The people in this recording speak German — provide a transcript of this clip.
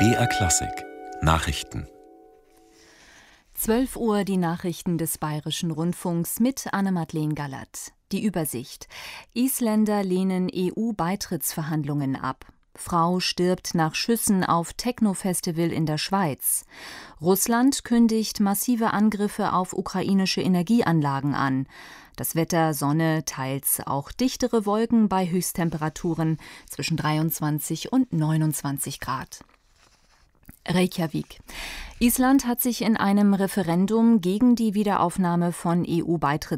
BR Klassik Nachrichten. 12 Uhr die Nachrichten des Bayerischen Rundfunks mit Anne-Madeleine Gallert. Die Übersicht. Isländer lehnen EU-Beitrittsverhandlungen ab. Frau stirbt nach Schüssen auf Techno-Festival in der Schweiz. Russland kündigt massive Angriffe auf ukrainische Energieanlagen an. Das Wetter Sonne, teils auch dichtere Wolken bei Höchsttemperaturen zwischen 23 und 29 Grad. Reykjavik. Island hat sich in einem Referendum gegen die Wiederaufnahme von EU-Beitrittsverhandlungen